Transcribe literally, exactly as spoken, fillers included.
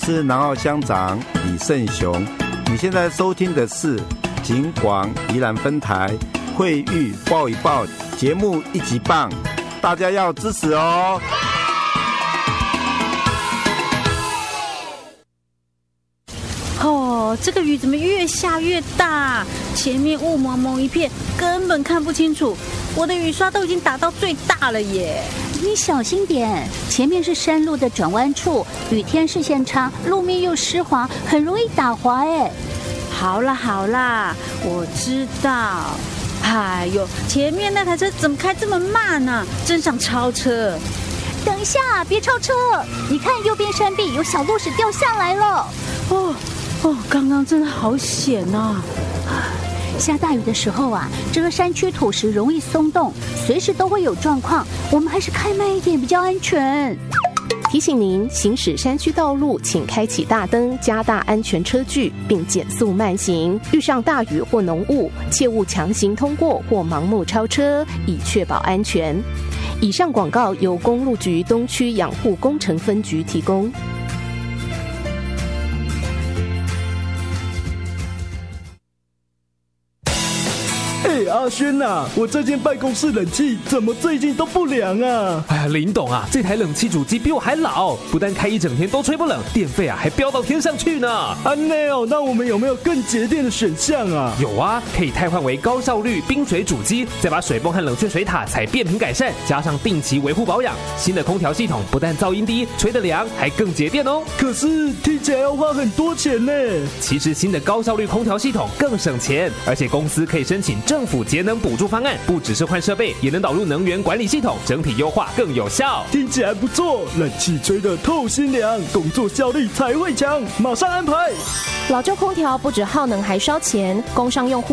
是南澳乡长李胜雄。你现在收听的是警广宜兰分台惠誉报一报节目一级棒，大家要支持哦。 哦，这个雨怎么越下越大？前面雾蒙蒙一片，根本看不清楚。我的雨刷都已经打到最大了耶！ 你小心点，前面是山路的转弯处，雨天视线差，路面又湿滑，很容易打滑哎。 好啦好啦，我知道。哎呦，前面那台车怎么开这么慢呢、啊？真想超车！ 等一下，别超车！你看右边山壁有小路石掉下来了。 哦哦，刚刚真的好险啊！ 下大雨的时候啊，这个山区土石容易松动，随时都会有状况，我们还是开慢一点比较安全。 提醒您，行驶山区道路，请开启大灯，加大安全车距，并减速慢行。遇上大雨或浓雾，切勿强行通过或盲目超车，以确保安全。以上广告由公路局东区养护工程分局提供。 哎，阿轩呐、啊，我这间办公室冷气怎么最近都不凉啊？ 哎呀，林董啊，这台冷气主机比我还老，不但开一整天都吹不冷，电费啊还飙到天上去呢。 啊，那哦，那我们有没有更节电的选项啊？ 有啊，可以汰换为高效率冰水主机，再把水泵和冷却水塔采变频改善，加上定期维护保养。新的空调系统不但噪音低，吹得凉，还更节电哦。 可是听起来要花很多钱呢。 其实新的高效率空调系统更省钱，而且公司可以申请政府节能补助方案，不只是换设备，也能导入能源管理系统，整体优化更有效。 听起来不错，冷气吹得透心凉，工作效率才会强，马上安排。 老旧空调不止耗能还烧钱，工商用户